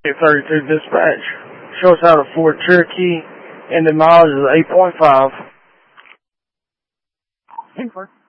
32 dispatch. Show us out of Ford Cherokee, and the mileage is 8.5. 10-4.